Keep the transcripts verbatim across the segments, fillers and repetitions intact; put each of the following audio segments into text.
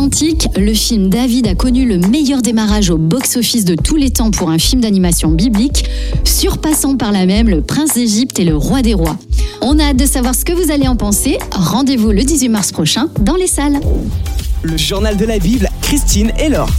Outre-Atlantique, le film David a connu le meilleur démarrage au box-office de tous les temps pour un film d'animation biblique, surpassant par là même Le Prince d'Égypte et Le Roi des Rois. On a hâte de savoir ce que vous allez en penser. Rendez-vous le dix-huit mars prochain dans les salles. Le journal de la Bible, Christine et Laure.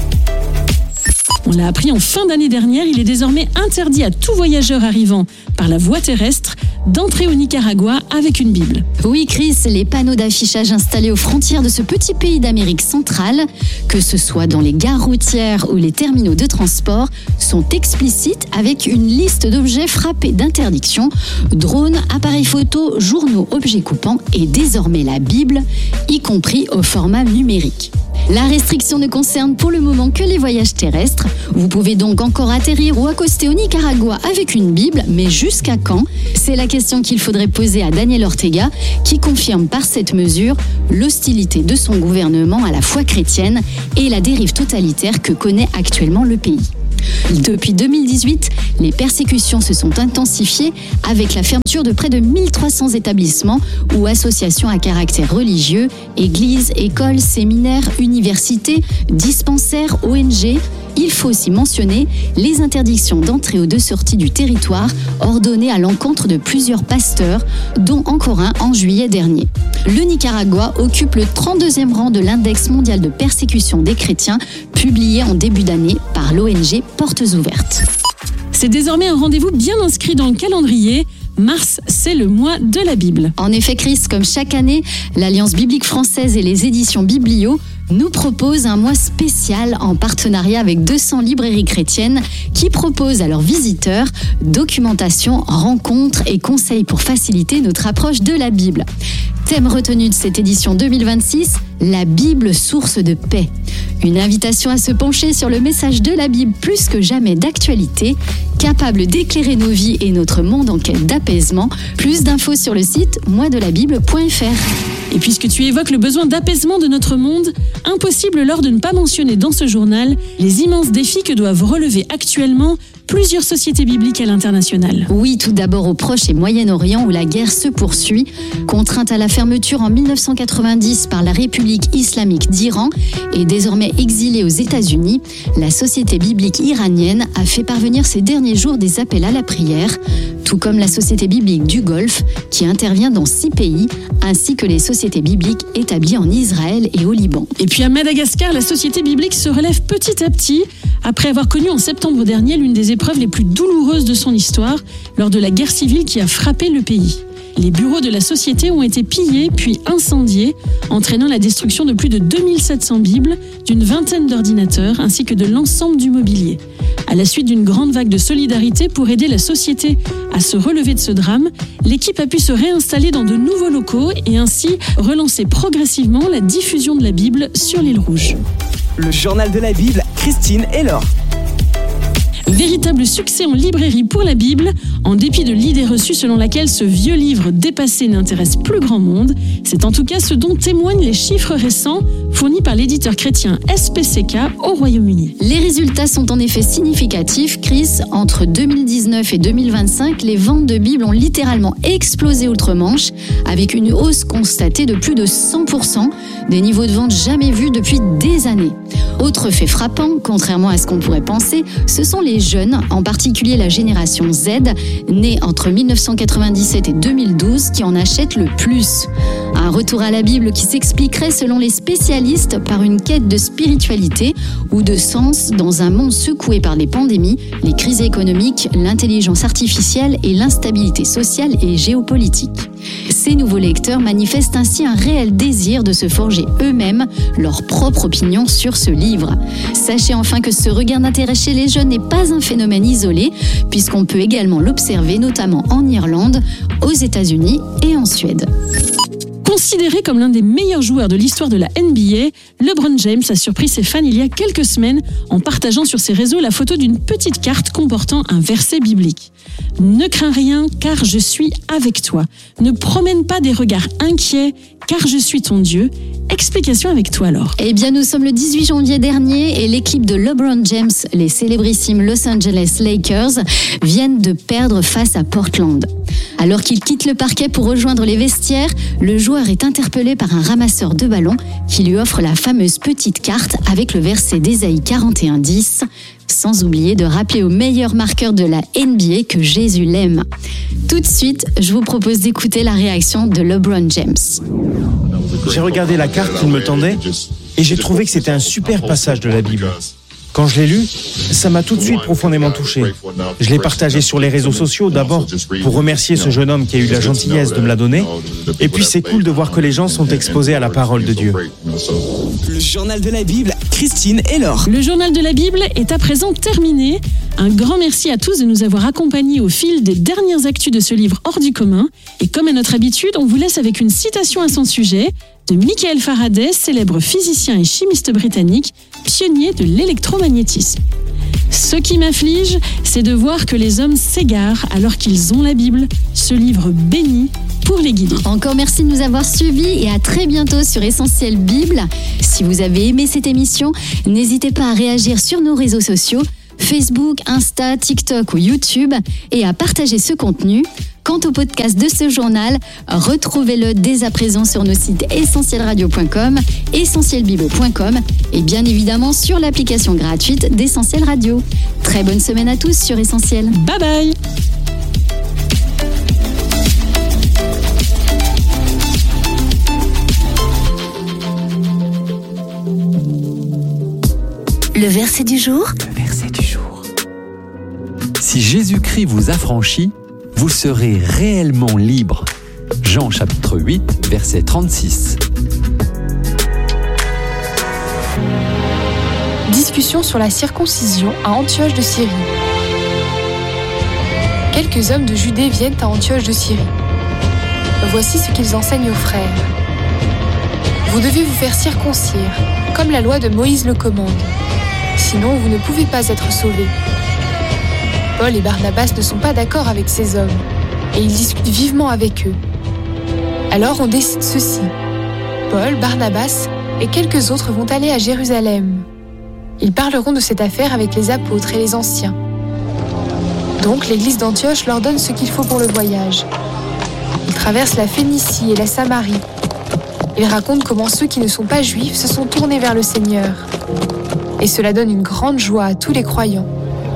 On l'a appris en fin d'année dernière, il est désormais interdit à tout voyageur arrivant par la voie terrestre d'entrer au Nicaragua avec une Bible. Oui, Chris, les panneaux d'affichage installés aux frontières de ce petit pays d'Amérique centrale, que ce soit dans les gares routières ou les terminaux de transport, sont explicites avec une liste d'objets frappés d'interdiction, drones, appareils photo, journaux, objets coupants et désormais la Bible, y compris au format numérique. La restriction ne concerne pour le moment que les voyages terrestres. Vous pouvez donc encore atterrir ou accoster au Nicaragua avec une Bible, mais jusqu'à quand ? C'est la question qu'il faudrait poser à Daniel Ortega, qui confirme par cette mesure l'hostilité de son gouvernement à la foi chrétienne et la dérive totalitaire que connaît actuellement le pays. Depuis deux mille dix-huit, les persécutions se sont intensifiées avec la fermeture de près de mille trois cents établissements ou associations à caractère religieux, églises, écoles, séminaires, universités, dispensaires, O N G. Il faut aussi mentionner les interdictions d'entrée ou de sortie du territoire ordonnées à l'encontre de plusieurs pasteurs, dont encore un en juillet dernier. Le Nicaragua occupe le trente-deuxième rang de l'index mondial de persécution des chrétiens, publié en début d'année par l'O N G Portes Ouvertes. C'est désormais un rendez-vous bien inscrit dans le calendrier. Mars, c'est le mois de la Bible. En effet, Chris, comme chaque année, l'Alliance biblique française et les éditions Biblio nous proposent un mois spécial en partenariat avec deux cents librairies chrétiennes qui proposent à leurs visiteurs documentation, rencontres et conseils pour faciliter notre approche de la Bible. Thème retenu de cette édition deux mille vingt-six, la Bible, source de paix. Une invitation à se pencher sur le message de la Bible plus que jamais d'actualité, capable d'éclairer nos vies et notre monde en quête d'apaisement. Plus d'infos sur le site moi de la bible point f r. Et puisque tu évoques le besoin d'apaisement de notre monde, impossible alors de ne pas mentionner dans ce journal les immenses défis que doivent relever actuellement plusieurs sociétés bibliques à l'international. Oui, tout d'abord au Proche et Moyen-Orient où la guerre se poursuit. Contrainte à la fermeture en mille neuf cent quatre-vingt-dix par la République islamique d'Iran et désormais exilée aux États-Unis, la société biblique iranienne a fait parvenir ces derniers jours des appels à la prière, tout comme la société biblique du Golfe qui intervient dans six pays, ainsi que les sociétés bibliques établies en Israël et au Liban. Et puis à Madagascar, la société biblique se relève petit à petit après avoir connu en septembre dernier l'une des épreuves les plus douloureuses de son histoire lors de la guerre civile qui a frappé le pays. Les bureaux de la société ont été pillés puis incendiés, entraînant la destruction de plus de deux mille sept cents Bibles, d'une vingtaine d'ordinateurs ainsi que de l'ensemble du mobilier. À la suite d'une grande vague de solidarité pour aider la société à se relever de ce drame, l'équipe a pu se réinstaller dans de nouveaux locaux et ainsi relancer progressivement la diffusion de la Bible sur l'île Rouge. Le journal de la Bible, Christine et Laure. Véritable succès en librairie pour la Bible, en dépit de l'idée reçue selon laquelle ce vieux livre dépassé n'intéresse plus grand monde. C'est en tout cas ce dont témoignent les chiffres récents fournis par l'éditeur chrétien S P C K au Royaume-Uni. Les résultats sont en effet significatifs, Chris. Entre deux mille dix-neuf et deux mille vingt-cinq, les ventes de Bibles ont littéralement explosé outre-Manche, avec une hausse constatée de plus de cent pour cent, des niveaux de vente jamais vus depuis des années. Autre fait frappant, contrairement à ce qu'on pourrait penser, ce sont les jeunes, en particulier la génération Z, née entre mille neuf cent quatre-vingt-dix-sept et deux mille douze, qui en achètent le plus. Un retour à la Bible qui s'expliquerait, selon les spécialistes, par une quête de spiritualité ou de sens dans un monde secoué par des pandémies, les crises économiques, l'intelligence artificielle et l'instabilité sociale et géopolitique. Ces nouveaux lecteurs manifestent ainsi un réel désir de se forger eux-mêmes leur propre opinion sur ce livre. Sachez enfin que ce regain d'intérêt chez les jeunes n'est pas un phénomène isolé, puisqu'on peut également l'observer notamment en Irlande, aux États-Unis et en Suède. Considéré comme l'un des meilleurs joueurs de l'histoire de la N B A, LeBron James a surpris ses fans il y a quelques semaines en partageant sur ses réseaux la photo d'une petite carte comportant un verset biblique. « Ne crains rien, car je suis avec toi. Ne promène pas des regards inquiets, car je suis ton Dieu. Explication avec toi, Laure. Eh bien, nous sommes le dix-huit janvier dernier et l'équipe de LeBron James, les célébrissimes Los Angeles Lakers, viennent de perdre face à Portland. Alors qu'il quitte le parquet pour rejoindre les vestiaires, le joueur est interpellé par un ramasseur de ballons qui lui offre la fameuse petite carte avec le verset d'Ésaïe quarante et un dix, sans oublier de rappeler au meilleur marqueur de la N B A que Jésus l'aime. Tout de suite, je vous propose d'écouter la réaction de LeBron James. J'ai regardé la carte qu'il me tendait et j'ai trouvé que c'était un super passage de la Bible. Quand je l'ai lu, ça m'a tout de suite profondément touché. Je l'ai partagé sur les réseaux sociaux d'abord pour remercier ce jeune homme qui a eu la gentillesse de me la donner. Et puis c'est cool de voir que les gens sont exposés à la parole de Dieu. Le journal de la Bible, Christine et Laure. Le journal de la Bible est à présent terminé. Un grand merci à tous de nous avoir accompagnés au fil des dernières actus de ce livre hors du commun. Et comme à notre habitude, on vous laisse avec une citation à son sujet de Michael Faraday, célèbre physicien et chimiste britannique, pionnier de l'électromagnétisme. Ce qui m'afflige, c'est de voir que les hommes s'égarent alors qu'ils ont la Bible, ce livre béni pour les guider. Encore merci de nous avoir suivis et à très bientôt sur Essentiel Bible. Si vous avez aimé cette émission, n'hésitez pas à réagir sur nos réseaux sociaux, Facebook, Insta, TikTok ou YouTube, et à partager ce contenu. Quant au podcast de ce journal, retrouvez-le dès à présent sur nos sites essentiel radio point com, essentiel bible point com et bien évidemment sur l'application gratuite d'Essentiel Radio. Très bonne semaine à tous sur Essentiel. Bye bye. Le verset du jour. Le verset du jour. Si Jésus-Christ vous affranchit, vous serez réellement libre. Jean chapitre huit, verset trente-six. Discussion sur la circoncision à Antioche de Syrie. Quelques hommes de Judée viennent à Antioche de Syrie. Voici ce qu'ils enseignent aux frères. Vous devez vous faire circoncire, comme la loi de Moïse le commande. Sinon, vous ne pouvez pas être sauvés. Paul et Barnabas ne sont pas d'accord avec ces hommes, et ils discutent vivement avec eux. Alors on décide ceci. Paul, Barnabas et quelques autres vont aller à Jérusalem. Ils parleront de cette affaire avec les apôtres et les anciens. Donc l'église d'Antioche leur donne ce qu'il faut pour le voyage. Ils traversent la Phénicie et la Samarie. Ils racontent comment ceux qui ne sont pas juifs se sont tournés vers le Seigneur. Et cela donne une grande joie à tous les croyants.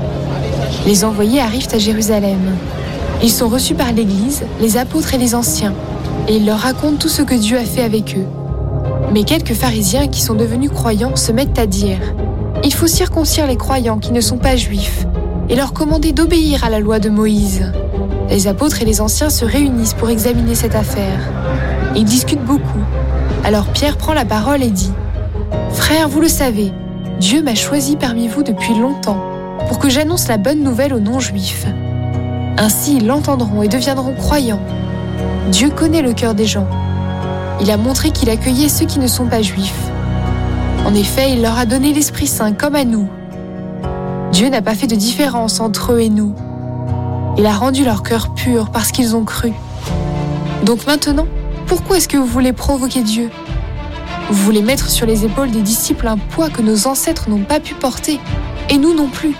Les envoyés arrivent à Jérusalem. Ils sont reçus par l'Église, les apôtres et les anciens, et ils leur racontent tout ce que Dieu a fait avec eux. Mais quelques pharisiens qui sont devenus croyants se mettent à dire « Il faut circoncire les croyants qui ne sont pas juifs et leur commander d'obéir à la loi de Moïse. » Les apôtres et les anciens se réunissent pour examiner cette affaire. Ils discutent beaucoup. Alors Pierre prend la parole et dit « Frères, vous le savez, Dieu m'a choisi parmi vous depuis longtemps pour que j'annonce la bonne nouvelle aux non-juifs. Ainsi, ils l'entendront et deviendront croyants. Dieu connaît le cœur des gens. Il a montré qu'il accueillait ceux qui ne sont pas juifs. En effet, il leur a donné l'Esprit Saint comme à nous. Dieu n'a pas fait de différence entre eux et nous. Il a rendu leur cœur pur parce qu'ils ont cru. Donc maintenant, pourquoi est-ce que vous voulez provoquer Dieu ? Vous voulez mettre sur les épaules des disciples un poids que nos ancêtres n'ont pas pu porter, et nous non plus.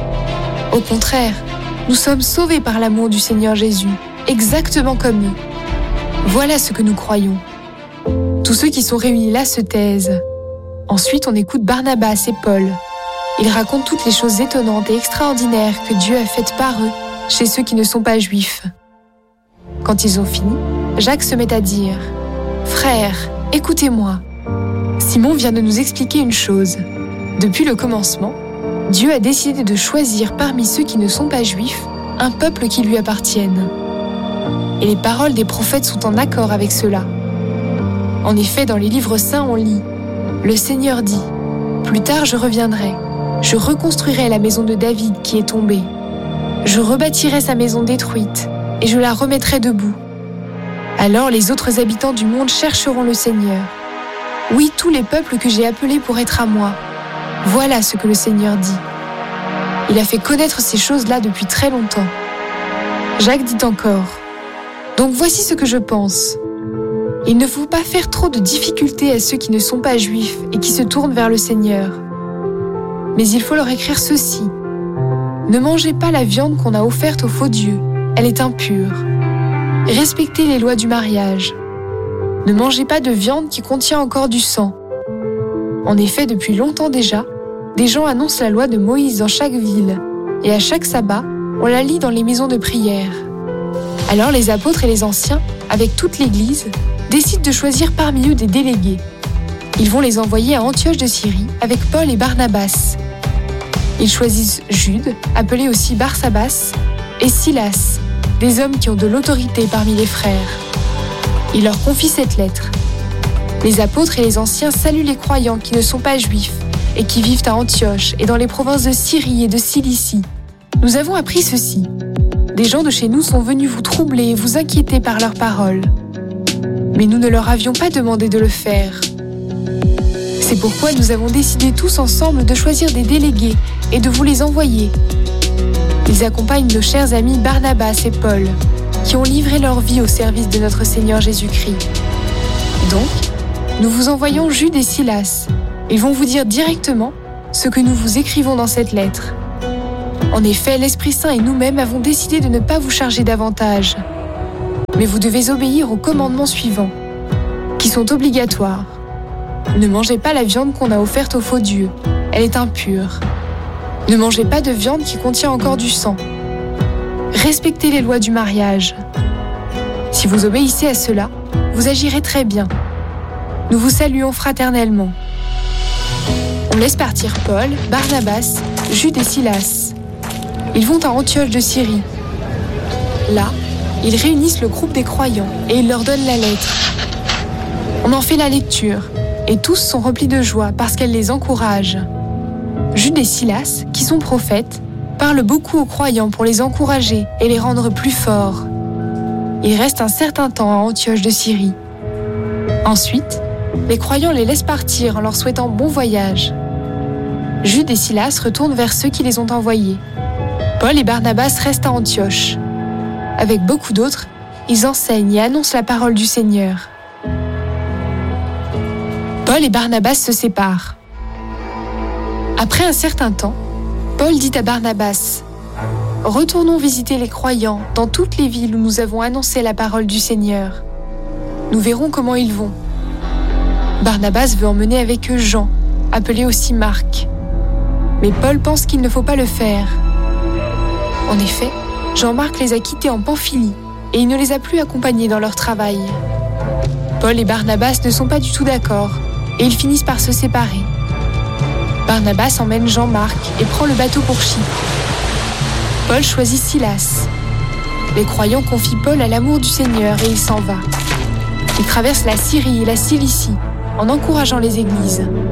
Au contraire, nous sommes sauvés par l'amour du Seigneur Jésus, exactement comme eux. Voilà ce que nous croyons. Tous ceux qui sont réunis là se taisent. Ensuite, on écoute Barnabas et Paul. Ils racontent toutes les choses étonnantes et extraordinaires que Dieu a faites par eux chez ceux qui ne sont pas juifs. Quand ils ont fini, Jacques se met à dire « Frères, écoutez-moi. Simon vient de nous expliquer une chose. Depuis le commencement, Dieu a décidé de choisir parmi ceux qui ne sont pas juifs un peuple qui lui appartienne. Et les paroles des prophètes sont en accord avec cela. En effet, dans les livres saints, on lit « Le Seigneur dit, plus tard je reviendrai, je reconstruirai la maison de David qui est tombée. Je rebâtirai sa maison détruite et je la remettrai debout. Alors les autres habitants du monde chercheront le Seigneur. Oui, tous les peuples que j'ai appelés pour être à moi. Voilà ce que le Seigneur dit. Il a fait connaître ces choses-là depuis très longtemps. » Jacques dit encore « Donc voici ce que je pense. Il ne faut pas faire trop de difficultés à ceux qui ne sont pas juifs et qui se tournent vers le Seigneur. Mais il faut leur écrire ceci. Ne mangez pas la viande qu'on a offerte aux faux dieux, elle est impure. Respectez les lois du mariage. Ne mangez pas de viande qui contient encore du sang. En effet, depuis longtemps déjà, des gens annoncent la loi de Moïse dans chaque ville, et à chaque sabbat, on la lit dans les maisons de prière. Alors les apôtres et les anciens, avec toute l'Église, décident de choisir parmi eux des délégués. Ils vont les envoyer à Antioche de Syrie avec Paul et Barnabas. Ils choisissent Jude, appelé aussi Barsabas, et Silas, des hommes qui ont de l'autorité parmi les frères. Ils leur confient cette lettre. Les apôtres et les anciens saluent les croyants qui ne sont pas juifs et qui vivent à Antioche et dans les provinces de Syrie et de Cilicie. Nous avons appris ceci. Des gens de chez nous sont venus vous troubler et vous inquiéter par leurs paroles. Mais nous ne leur avions pas demandé de le faire. C'est pourquoi nous avons décidé tous ensemble de choisir des délégués et de vous les envoyer. Ils accompagnent nos chers amis Barnabas et Paul, qui ont livré leur vie au service de notre Seigneur Jésus-Christ. Donc, nous vous envoyons Jude et Silas. Ils vont vous dire directement ce que nous vous écrivons dans cette lettre. En effet, l'Esprit Saint et nous-mêmes avons décidé de ne pas vous charger davantage. Mais vous devez obéir aux commandements suivants, qui sont obligatoires. Ne mangez pas la viande qu'on a offerte aux faux dieux, elle est impure. Ne mangez pas de viande qui contient encore du sang. Respectez les lois du mariage. Si vous obéissez à cela, vous agirez très bien. Nous vous saluons fraternellement. On laisse partir Paul, Barnabas, Jude et Silas. Ils vont à Antioche de Syrie. Là, ils réunissent le groupe des croyants et ils leur donnent la lettre. On en fait la lecture et tous sont remplis de joie parce qu'elle les encourage. Jude et Silas, qui sont prophètes, parlent beaucoup aux croyants pour les encourager et les rendre plus forts. Ils restent un certain temps à Antioche de Syrie. Ensuite, les croyants les laissent partir en leur souhaitant bon voyage. Jude et Silas retournent vers ceux qui les ont envoyés. Paul et Barnabas restent à Antioche. Avec beaucoup d'autres, ils enseignent et annoncent la parole du Seigneur. Paul et Barnabas se séparent. Après un certain temps, Paul dit à Barnabas : « Retournons visiter les croyants dans toutes les villes où nous avons annoncé la parole du Seigneur. Nous verrons comment ils vont. » Barnabas veut emmener avec eux Jean, appelé aussi Marc. Mais Paul pense qu'il ne faut pas le faire. En effet, Jean-Marc les a quittés en Pamphylie et il ne les a plus accompagnés dans leur travail. Paul et Barnabas ne sont pas du tout d'accord et ils finissent par se séparer. Barnabas emmène Jean-Marc et prend le bateau pour Chypre. Paul choisit Silas. Les croyants confient Paul à l'amour du Seigneur et il s'en va. Il traverse la Syrie et la Cilicie en encourageant les églises.